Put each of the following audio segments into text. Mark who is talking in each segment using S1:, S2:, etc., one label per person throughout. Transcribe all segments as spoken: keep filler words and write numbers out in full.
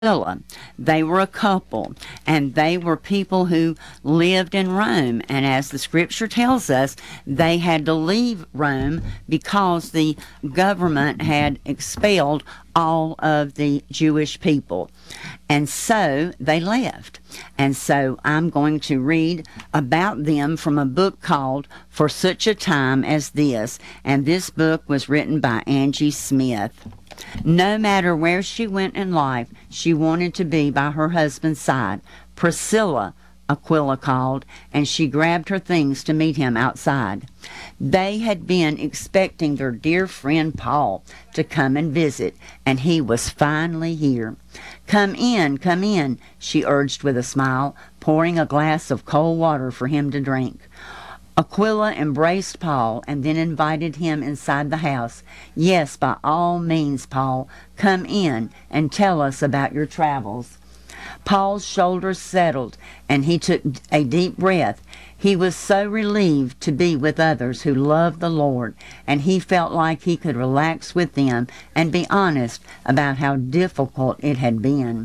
S1: Priscilla. They were a couple, and they were people who lived in Rome. And as the scripture tells us, they had to leave Rome because the government had expelled all of the Jewish people. And so they left. And so I'm going to read about them from a book called For Such a Time as This. And this book was written by Angie Smith. No matter where she went in life, she wanted to be by her husband's side. Priscilla, Aquila called, and she grabbed her things to meet him outside. They had been expecting their dear friend Paul to come and visit, and he was finally here. "Come in, come in," she urged with a smile, pouring a glass of cold water for him to drink. Aquila embraced Paul and then invited him inside the house. "Yes, by all means, Paul, come in and tell us about your travels." Paul's shoulders settled and he took a deep breath. He was so relieved to be with others who loved the Lord, and he felt like he could relax with them and be honest about how difficult it had been.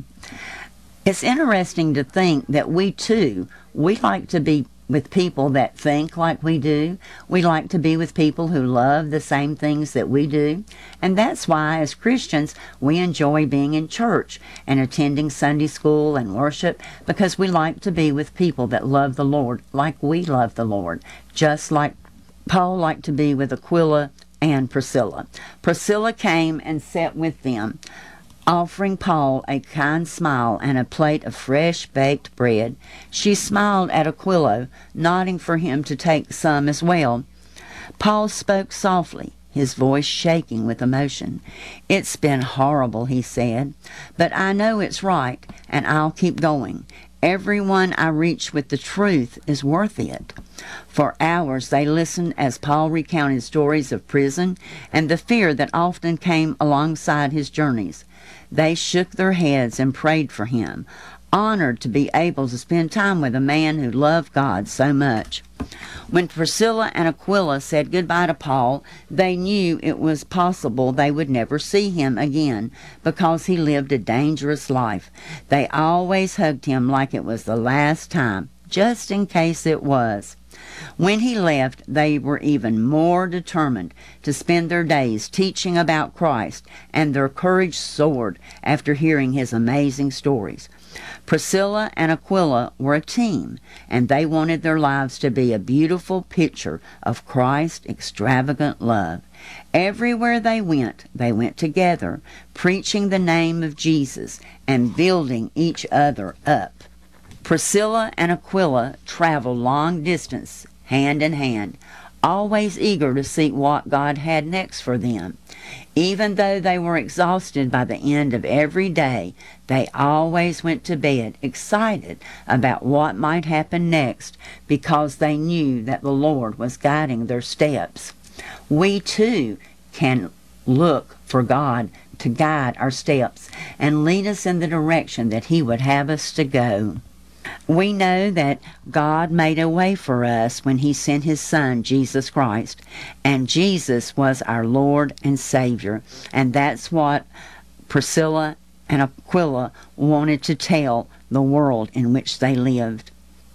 S1: It's interesting to think that we too, we like to be with people that think like we do. We like to be with people who love the same things that we do. And that's why, as Christians, we enjoy being in church and attending Sunday school and worship, because we like to be with people that love the Lord like we love the Lord, just like Paul liked to be with Aquila and Priscilla. Priscilla came and sat with them, offering Paul a kind smile and a plate of fresh baked bread. She smiled at Aquila, nodding for him to take some as well. Paul spoke softly, his voice shaking with emotion. "It's been horrible," he said, "but I know it's right, and I'll keep going. Everyone I reach with the truth is worth it." For hours they listened as Paul recounted stories of prison and the fear that often came alongside his journeys. They shook their heads and prayed for him, honored to be able to spend time with a man who loved God so much. When Priscilla and Aquila said goodbye to Paul, they knew it was possible they would never see him again because he lived a dangerous life. They always hugged him like it was the last time, just in case it was. When he left, they were even more determined to spend their days teaching about Christ, and their courage soared after hearing his amazing stories. Priscilla and Aquila were a team, and they wanted their lives to be a beautiful picture of Christ's extravagant love. Everywhere they went, they went together, preaching the name of Jesus and building each other up. Priscilla and Aquila traveled long distance, hand in hand, always eager to see what God had next for them. Even though they were exhausted by the end of every day, they always went to bed excited about what might happen next because they knew that the Lord was guiding their steps. We too can look for God to guide our steps and lead us in the direction that He would have us to go. We know that God made a way for us when He sent His Son, Jesus Christ, and Jesus was our Lord and Savior, and that's what Priscilla and Aquila wanted to tell the world in which they lived.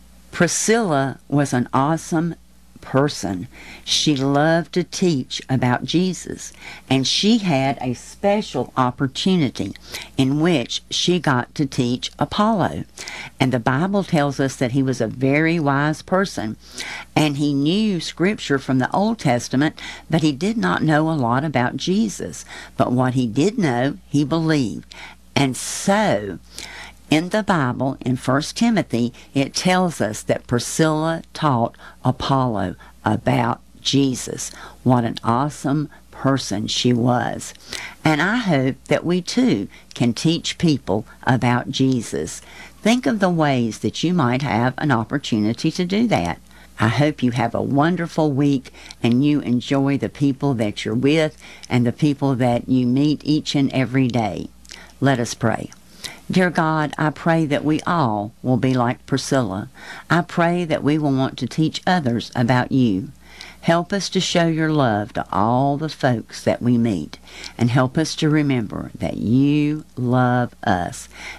S1: Priscilla was an awesome person. She loved to teach about Jesus, and she had a special opportunity in which she got to teach Apollo. And the Bible tells us that he was a very wise person, and he knew Scripture from the Old Testament, but he did not know a lot about Jesus. But what he did know, he believed. And so, in the Bible, in First Timothy, it tells us that Priscilla taught Apollo about Jesus. What an awesome person she was. And I hope that we too can teach people about Jesus. Think of the ways that you might have an opportunity to do that. I hope you have a wonderful week and you enjoy the people that you're with and the people that you meet each and every day. Let us pray. Dear God, I pray that we all will be like Priscilla. I pray that we will want to teach others about you. Help us to show your love to all the folks that we meet, and help us to remember that you love us